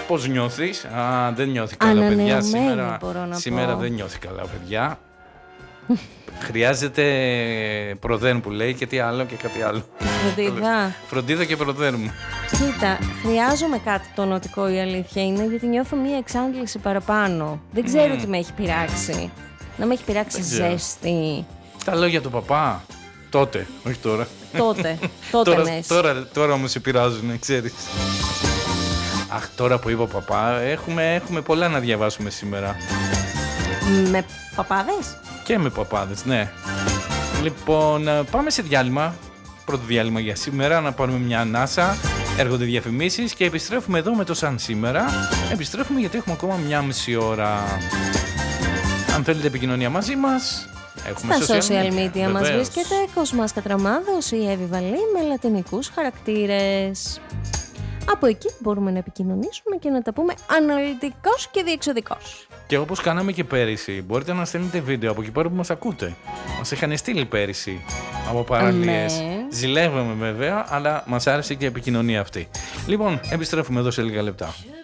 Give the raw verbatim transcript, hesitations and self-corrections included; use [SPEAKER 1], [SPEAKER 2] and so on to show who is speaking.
[SPEAKER 1] Πώς νιώθεις? Α, δεν νιώθει καλά, παιδιά. Σήμερα,
[SPEAKER 2] μπορώ να
[SPEAKER 1] σήμερα
[SPEAKER 2] πω.
[SPEAKER 1] δεν νιώθει καλά, παιδιά. Χρειάζεται προδέν που λέει και τι άλλο και κάτι άλλο.
[SPEAKER 2] Φροντίδα.
[SPEAKER 1] Φροντίδα και προδέν μου.
[SPEAKER 2] Κοίτα, χρειάζομαι κάτι τονωτικό, η αλήθεια είναι, γιατί νιώθω μία εξάντληση παραπάνω. Δεν ξέρω
[SPEAKER 1] Mm.
[SPEAKER 2] τι με έχει πειράξει. Να με έχει πειράξει
[SPEAKER 1] Δεν ξέρω.
[SPEAKER 2] ζέστη.
[SPEAKER 1] Τα λόγια του παπά. Τότε, όχι τώρα.
[SPEAKER 2] Τότε, τότε
[SPEAKER 1] τώρα,
[SPEAKER 2] ναι.
[SPEAKER 1] τώρα, τώρα όμως σε πειράζουν, ξέρεις. Αχ, τώρα που είπα παπά, έχουμε, έχουμε πολλά να διαβάσουμε σήμερα.
[SPEAKER 2] Με παπάδες?
[SPEAKER 1] Και με παπάδες, ναι. Λοιπόν, πάμε σε διάλειμμα. Πρώτο διάλειμμα για σήμερα, να πάρουμε μια ανάσα. Έρχονται διαφημίσεις και επιστρέφουμε εδώ με το Σαν Σήμερα. Επιστρέφουμε γιατί έχουμε ακόμα μια μισή ώρα. Αν θέλετε επικοινωνία μαζί μας, έχουμε
[SPEAKER 2] Στα
[SPEAKER 1] social,
[SPEAKER 2] social media μας
[SPEAKER 1] βεβαίως.
[SPEAKER 2] βρίσκεται Κοσμάς Κατραμάδος ή Εύη Βαλή με λατινικούς χαρακτήρες. Από εκεί μπορούμε να επικοινωνήσουμε και να τα πούμε αναλυτικώς και διεξοδικώς.
[SPEAKER 1] Και όπως κάναμε και πέρυσι, μπορείτε να στέλνετε βίντεο από εκεί πέρα που μας ακούτε. Μας είχαν στείλει πέρυσι από παραλίες.
[SPEAKER 2] Ναι.
[SPEAKER 1] Ζηλεύαμε βέβαια, αλλά μας άρεσε και η επικοινωνία αυτή. Λοιπόν, επιστρέφουμε εδώ σε λίγα λεπτά.